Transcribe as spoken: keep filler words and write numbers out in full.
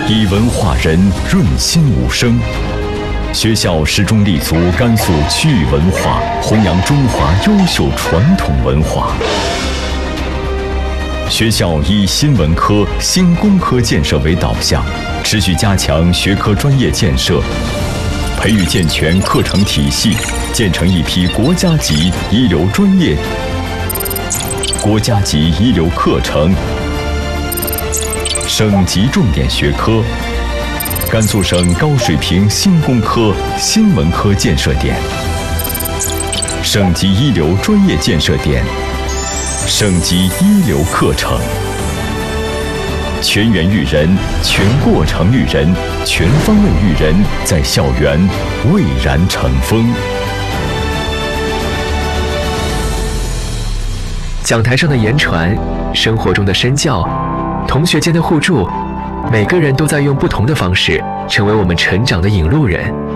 以文化人润心无声。学校始终立足甘肃区域文化，弘扬中华优秀传统文化。学校以新文科、新工科建设为导向，持续加强学科专业建设，培育健全课程体系，建成一批国家级一流专业、国家级一流课程、省级重点学科。甘肃省高水平新工科、新文科建设点，省级一流专业建设点，省级一流课程，全员育人、全过程育人、全方位育人，在校园蔚然成风。 讲台上的言传，生活中的身教，同学间的互助，每个人都在用不同的方式成为我们成长的引路人。